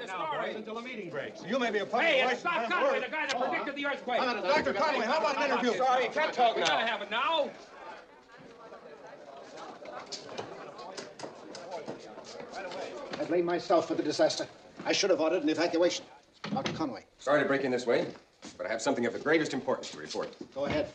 the story. Until the meeting breaks. You may be a public Hey, it's relations Doc man, Conway, the guy that predicted the earthquake. Dr. Conway, how about an interview? Sorry, you can't talk now. We gotta have it now. I blame myself for the disaster. I should have ordered an evacuation. Dr. Conway. Sorry to break in this way, but I have something of the gravest importance to report. Go ahead.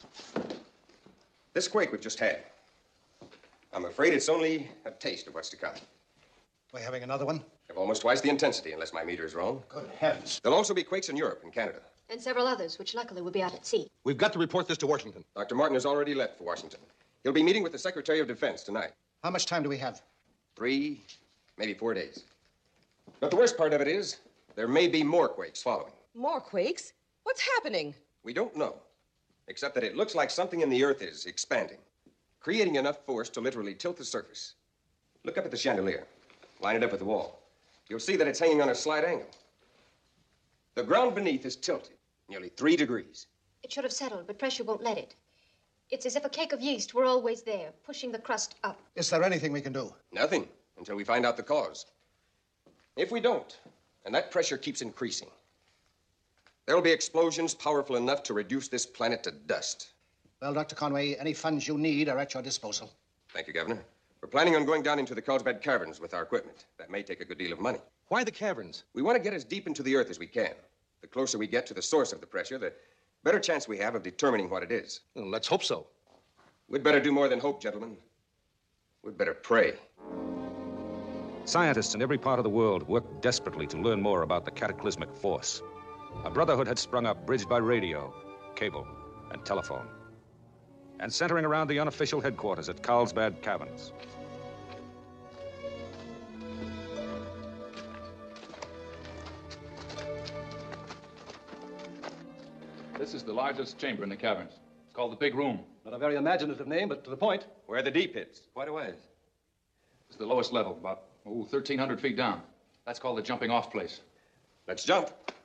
This quake we've just had, I'm afraid it's only a taste of what's to come. We're having another one? Of almost twice the intensity, unless my meter is wrong. Good heavens. There'll also be quakes in Europe and Canada. And several others, which luckily will be out at sea. We've got to report this to Washington. Dr. Martin has already left for Washington. He'll be meeting with the Secretary of Defense tonight. How much time do we have? 3, maybe 4 days. But the worst part of it is, there may be more quakes following. More quakes? What's happening? We don't know, except that it looks like something in the earth is expanding, creating enough force to literally tilt the surface. Look up at the chandelier. Line it up with the wall. You'll see that it's hanging on a slight angle. The ground beneath is tilted, nearly 3 degrees. It should have settled, but pressure won't let it. It's as if a cake of yeast were always there, pushing the crust up. Is there anything we can do? Nothing, until we find out the cause. If we don't, and that pressure keeps increasing, there'll be explosions powerful enough to reduce this planet to dust. Well, Dr. Conway, any funds you need are at your disposal. Thank you, Governor. We're planning on going down into the Carlsbad Caverns with our equipment. That may take a good deal of money. Why the caverns? We want to get as deep into the earth as we can. The closer we get to the source of the pressure, the better chance we have of determining what it is. Well, let's hope so. We'd better do more than hope, gentlemen. We'd better pray. Scientists in every part of the world worked desperately to learn more about the cataclysmic force. A brotherhood had sprung up, bridged by radio, cable, and telephone, and centering around the unofficial headquarters at Carlsbad Caverns. This is the largest chamber in the caverns. It's called the Big Room. Not a very imaginative name, but to the point. Where the deep hits. Quite a ways. It's the lowest level, about 1,300 feet down. That's called the jumping off place. Let's jump.